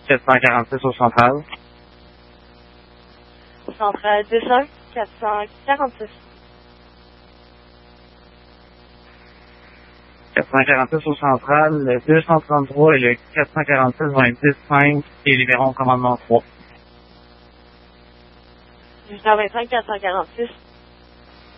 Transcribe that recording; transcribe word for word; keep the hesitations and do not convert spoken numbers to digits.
quatre cent quarante-six au central. Central dix un, quatre cent quarante-six. quatre cent quarante-six au central, le deux cent trente-trois et le quatre cent quarante-six vont être dix cinq et libérons au commandement trois. dix-neuf vingt-cinq, quatre cent quarante-six.